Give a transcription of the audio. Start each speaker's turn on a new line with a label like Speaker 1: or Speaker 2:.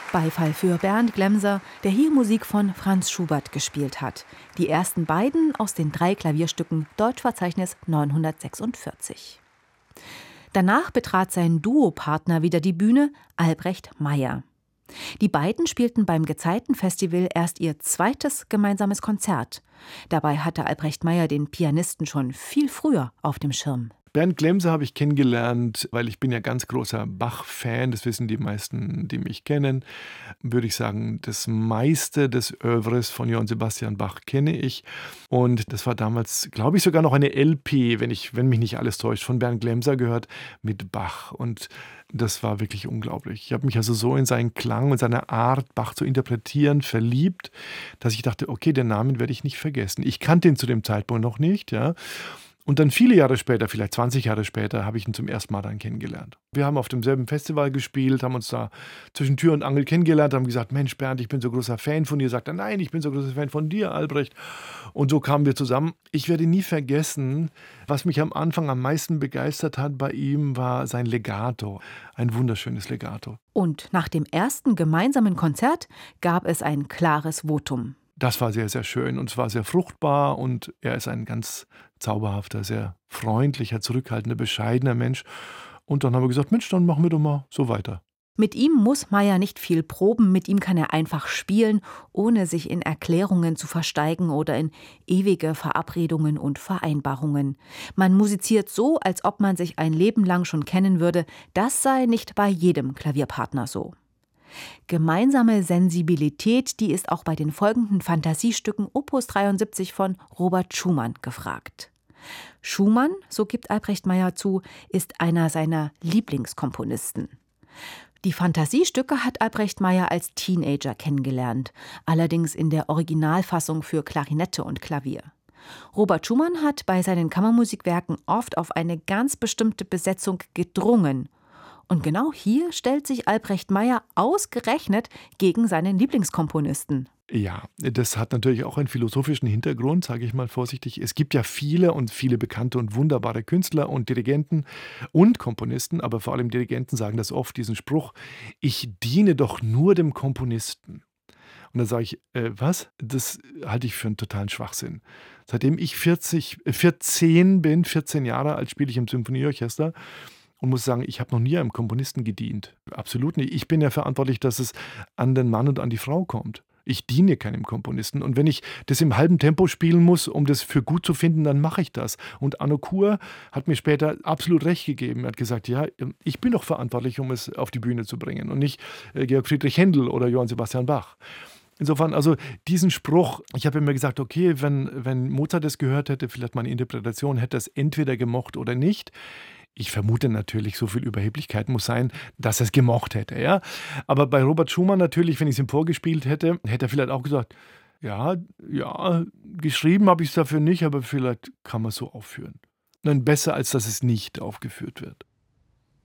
Speaker 1: Beifall für Bernd Glemser, der hier Musik von Franz Schubert gespielt hat. Die ersten beiden aus den 3 Klavierstücken Deutschverzeichnis 946. Danach betrat sein Duopartner wieder die Bühne, Albrecht Meyer. Die beiden spielten beim Gezeitenfestival erst ihr 2. gemeinsames Konzert. Dabei hatte Albrecht Meyer den Pianisten schon viel früher auf dem Schirm.
Speaker 2: Bernd Glemser habe ich kennengelernt, weil ich bin ja ganz großer Bach-Fan, das wissen die meisten, die mich kennen. Würde ich sagen, das meiste des Œuvres von Johann Sebastian Bach kenne ich. Und das war damals, glaube ich, sogar noch eine LP, wenn mich nicht alles täuscht, von Bernd Glemser gehört, mit Bach. Und das war wirklich unglaublich. Ich habe mich also so in seinen Klang und seine Art, Bach zu interpretieren, verliebt, dass ich dachte, okay, den Namen werde ich nicht vergessen. Ich kannte ihn zu dem Zeitpunkt noch nicht, ja. Und dann viele Jahre später, vielleicht 20 Jahre später, habe ich ihn zum ersten Mal dann kennengelernt. Wir haben auf demselben Festival gespielt, haben uns da zwischen Tür und Angel kennengelernt, haben gesagt, Mensch Bernd, ich bin so großer Fan von dir. Sagt er, nein, ich bin so großer Fan von dir, Albrecht. Und so kamen wir zusammen. Ich werde nie vergessen, was mich am Anfang am meisten begeistert hat bei ihm, war sein Legato. Ein wunderschönes Legato.
Speaker 1: Und nach dem ersten gemeinsamen Konzert gab es ein klares Votum.
Speaker 2: Das war sehr, sehr schön und es war sehr fruchtbar und er ist ein ganz zauberhafter, sehr freundlicher, zurückhaltender, bescheidener Mensch. Und dann haben wir gesagt, Mensch, dann machen wir doch mal so weiter.
Speaker 1: Mit ihm muss Meyer nicht viel proben, mit ihm kann er einfach spielen, ohne sich in Erklärungen zu versteigen oder in ewige Verabredungen und Vereinbarungen. Man musiziert so, als ob man sich ein Leben lang schon kennen würde. Das sei nicht bei jedem Klavierpartner so. Gemeinsame Sensibilität, die ist auch bei den folgenden Fantasiestücken Opus 73 von Robert Schumann gefragt. Schumann, so gibt Albrecht Meyer zu, ist einer seiner Lieblingskomponisten. Die Fantasiestücke hat Albrecht Meyer als Teenager kennengelernt, allerdings in der Originalfassung für Klarinette und Klavier. Robert Schumann hat bei seinen Kammermusikwerken oft auf eine ganz bestimmte Besetzung gedrungen. Und genau hier stellt sich Albrecht Meyer ausgerechnet gegen seinen Lieblingskomponisten.
Speaker 2: Ja, das hat natürlich auch einen philosophischen Hintergrund, sage ich mal vorsichtig. Es gibt ja viele bekannte und wunderbare Künstler und Dirigenten und Komponisten, aber vor allem Dirigenten sagen das oft, diesen Spruch, ich diene doch nur dem Komponisten. Und dann sage ich, was? Das halte ich für einen totalen Schwachsinn. Seitdem ich 14 bin, 14 Jahre alt, spiele ich im Symphonieorchester. Und muss sagen, ich habe noch nie einem Komponisten gedient. Absolut nicht. Ich bin ja verantwortlich, dass es an den Mann und an die Frau kommt. Ich diene keinem Komponisten. Und wenn ich das im halben Tempo spielen muss, um das für gut zu finden, dann mache ich das. Und Arno Kur hat mir später absolut recht gegeben. Er hat gesagt, ja, ich bin doch verantwortlich, um es auf die Bühne zu bringen. Und nicht Georg Friedrich Händel oder Johann Sebastian Bach. Insofern, also diesen Spruch, ich habe immer gesagt, okay, wenn Mozart es gehört hätte, vielleicht meine Interpretation, hätte er es entweder gemocht oder nicht. Ich vermute natürlich, so viel Überheblichkeit muss sein, dass er es gemocht hätte. Ja? Aber bei Robert Schumann natürlich, wenn ich es ihm vorgespielt hätte, hätte er vielleicht auch gesagt, ja, geschrieben habe ich es dafür nicht, aber vielleicht kann man es so aufführen. Dann besser, als dass es nicht aufgeführt wird.